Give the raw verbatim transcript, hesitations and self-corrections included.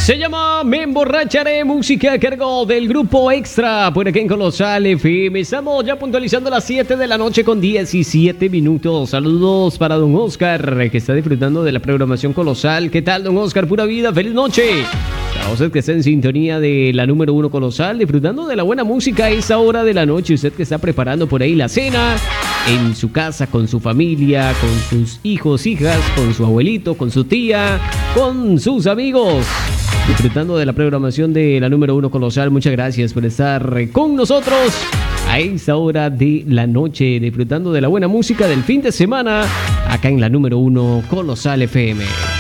Se llama Me Emborracharé, música a cargo del grupo Extra, por aquí en Colosal F M. Estamos ya puntualizando las siete de la noche con diecisiete minutos. Saludos para don Oscar, que está disfrutando de la programación Colosal. ¿Qué tal, don Oscar? Pura vida, feliz noche. A usted que está en sintonía de la número uno Colosal, disfrutando de la buena música a esa hora de la noche. Usted que está preparando por ahí la cena, en su casa, con su familia, con sus hijos, hijas, con su abuelito, con su tía, con sus amigos. Disfrutando de la programación de la número uno Colosal. Muchas gracias por estar con nosotros a esa hora de la noche, disfrutando de la buena música del fin de semana, acá en la número uno Colosal F M.